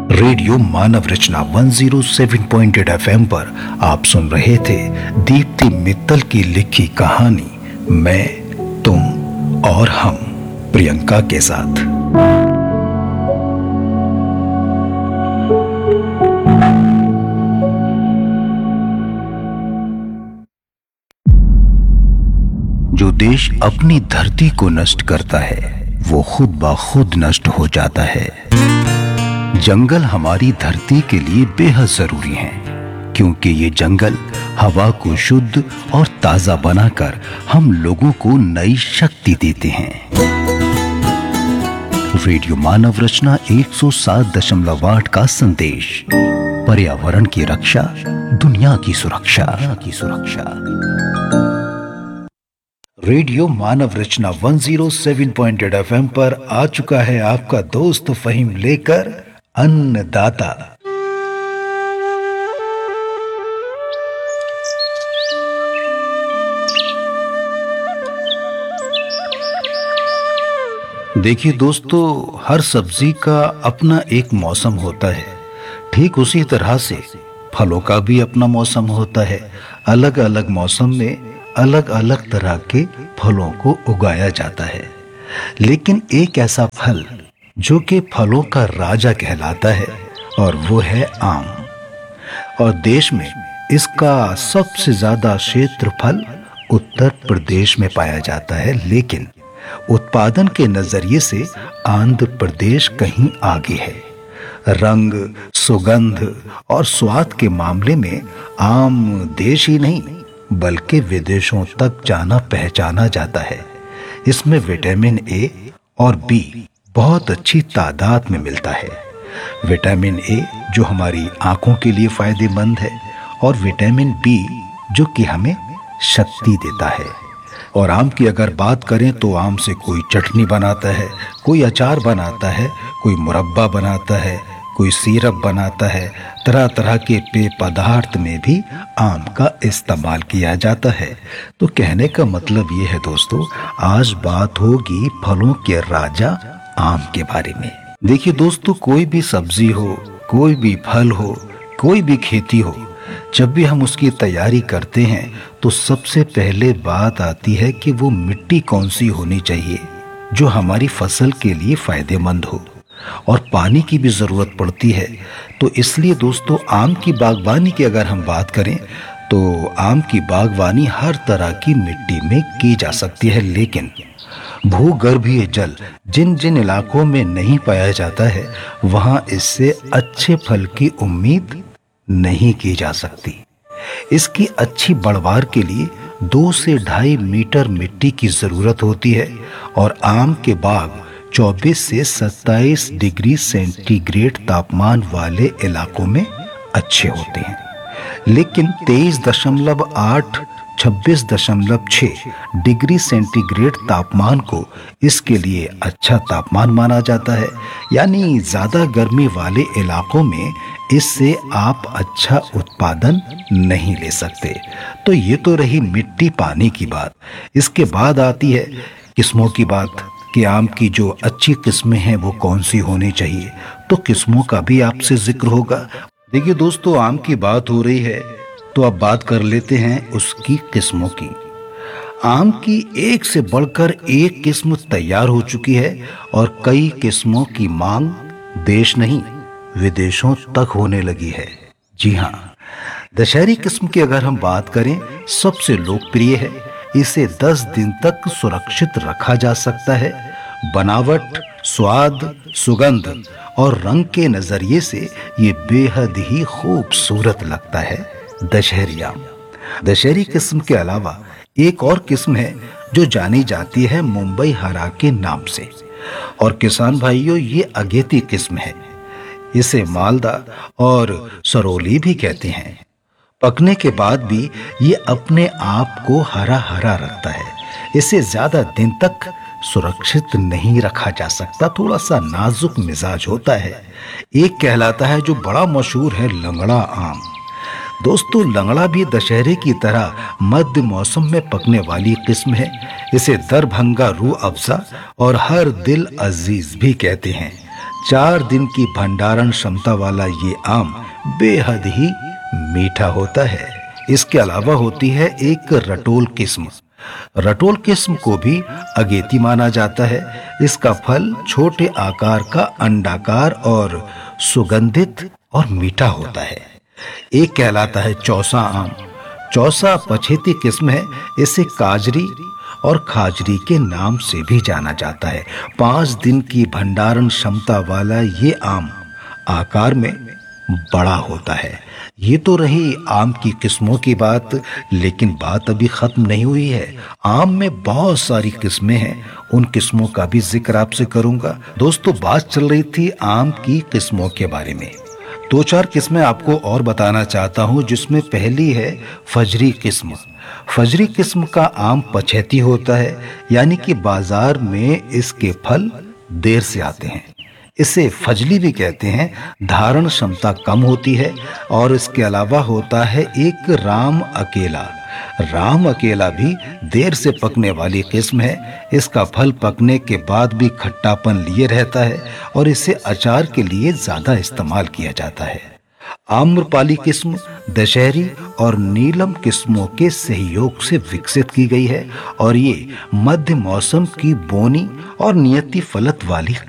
Radio मानव रचना 107.8 FM पर आप सुन रहे थे दीप्ति मित्तल की लिखी कहानी मैं, तुम और हम, प्रियंका के साथ। जो देश अपनी धरती को नष्ट करता है वो खुद ब खुद नष्ट हो जाता है। जंगल हमारी धरती के लिए बेहद जरूरी हैं, क्योंकि ये जंगल हवा को शुद्ध और ताजा बनाकर हम लोगों को नई शक्ति देते हैं। रेडियो मानव रचना 107.8 का संदेश, पर्यावरण की रक्षा, दुनिया की सुरक्षा। रेडियो मानव रचना 107.8 एफएम पर आ चुका है आपका दोस्त फहीम लेकर अन्नदाता। देखिए दोस्तों, हर सब्जी का अपना एक मौसम होता है। ठीक उसी तरह से फलों का भी अपना मौसम होता है। अलग अलग मौसम में अलग अलग तरह के फलों को उगाया जाता है। लेकिन एक ऐसा फल जो कि फलों का राजा कहलाता है और वो है आम। और देश में इसका सबसे ज्यादा क्षेत्रफल उत्तर प्रदेश में पाया जाता है, लेकिन उत्पादन के नजरिए से आंध्र प्रदेश कहीं आगे है। रंग, सुगंध और स्वाद के मामले में आम देश ही नहीं बल्कि विदेशों तक जाना पहचाना जाता है। इसमें विटामिन ए और बी बहुत अच्छी तादाद में मिलता है। विटामिन ए जो हमारी आंखों के लिए फायदेमंद है, और विटामिन बी जो कि हमें शक्ति देता है। और आम की अगर बात करें तो आम से कोई चटनी बनाता है, कोई अचार बनाता है, कोई मुरब्बा बनाता है, कोई सिरप बनाता है। तरह तरह के पेय पदार्थ में भी आम का इस्तेमाल किया जाता है। तो कहने का मतलब ये है दोस्तों, आज बात होगी फलों के राजा आम के बारे में। देखिए दोस्तों, कोई भी सब्जी हो, कोई भी फल हो, कोई भी खेती हो, जब भी हम उसकी तैयारी करते हैं तो सबसे पहले बात आती है कि वो मिट्टी कौन सी होनी चाहिए जो हमारी फसल के लिए फायदेमंद हो। और पानी की भी जरूरत पड़ती है। तो इसलिए दोस्तों, आम की बागवानी की अगर हम बात करें तो आम की बागवानी हर तरह की मिट्टी में की जा सकती है, लेकिन भूगर्भीय जल जिन जिन इलाकों में नहीं पाया जाता है वहां इससे अच्छे फल की उम्मीद नहीं की जा सकती। इसकी अच्छी बढ़वार के लिए 2 से 2.5 मीटर मिट्टी की जरूरत होती है। और आम के बाग 24 से 27 डिग्री सेंटीग्रेड तापमान वाले इलाकों में अच्छे होते हैं, लेकिन 23.8 26.6 डिग्री सेंटीग्रेड तापमान को इसके लिए अच्छा तापमान माना जाता है। यानी ज्यादा गर्मी वाले इलाकों में इससे आप अच्छा उत्पादन नहीं ले सकते। तो ये तो रही मिट्टी पानी की बात। इसके बाद आती है किस्मों की बात कि आम की जो अच्छी किस्में हैं वो कौन सी होनी चाहिए। तो किस्मों का भी आपसे जिक्र होगा। देखिए दोस्तों, आम की बात हो रही है तो अब बात कर लेते हैं उसकी किस्मों की। आम की एक से बढ़कर एक किस्म तैयार हो चुकी है और कई किस्मों की मांग देश नहीं विदेशों तक होने लगी है। जी हाँ, दशहरी किस्म की अगर हम बात करें, सबसे लोकप्रिय है। इसे 10 दिन तक सुरक्षित रखा जा सकता है। बनावट, स्वाद, सुगंध और रंग के नजरिए से ये बेहद ही खूबसूरत लगता है दशहरी आम। दशहरी किस्म के अलावा एक और किस्म है जो जानी जाती है मुंबई हरा के नाम से। और किसान भाइयों, ये अगेती किस्म है। इसे मालदा और सरोली भी कहते हैं। पकने के बाद भी ये अपने आप को हरा हरा रखता है। इसे ज्यादा दिन तक सुरक्षित नहीं रखा जा सकता, थोड़ा सा नाजुक मिजाज होता है। एक कहलाता है जो बड़ा मशहूर है, लंगड़ा आम। दोस्तों, लंगड़ा भी दशहरे की तरह मध्य मौसम में पकने वाली किस्म है। इसे दरभंगा रूह अफ़ज़ा और हर दिल अजीज भी कहते हैं। 4 दिन की भंडारण क्षमता वाला ये आम बेहद ही मीठा होता है। इसके अलावा होती है एक रटोल किस्म। रटोल किस्म को भी अगेती माना जाता है। इसका फल छोटे आकार का अंडाकार और सुगंधित और मीठा होता है। एक कहलाता है चौसा आम। चौसा पछेती किस्म है। इसे काजरी और खाजरी के नाम से भी जाना जाता है। 5 दिन की भंडारण क्षमता वाला ये आम आकार में बड़ा होता है। ये तो रही आम की किस्मों की बात, लेकिन बात अभी खत्म नहीं हुई है। आम में बहुत सारी किस्में हैं, उन किस्मों का भी जिक्र आपसे करूंगा। दोस्तों, बात चल रही थी आम की किस्मों के बारे में। 2-4 किस्में आपको और बताना चाहता हूं, जिसमें पहली है फजरी किस्म। फजरी किस्म का आम पछेती होता है, यानी कि बाजार में इसके फल देर से आते हैं। इसे फजली भी कहते हैं। धारण क्षमता कम होती है। और इसके अलावा होता है एक राम अकेला। राम अकेला भी देर से पकने वाली किस्म है। इसका फल पकने के बाद भी खट्टापन लिए रहता है और इसे अचार के लिए ज्यादा इस्तेमाल किया जाता है। आम्रपाली किस्म दशहरी और नीलम किस्मों के सहयोग से विकसित की गई है और ये मध्य मौसम की बोनी और नियति फलत वाली